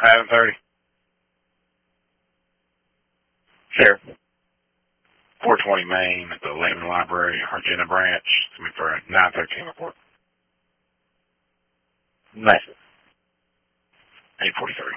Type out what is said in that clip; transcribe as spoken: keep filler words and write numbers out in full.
Seven thirty. Sheriff. four twenty Main at the Lehman Library, Argenta branch. It's me for a nine thirteen report. Massive. eight forty-three.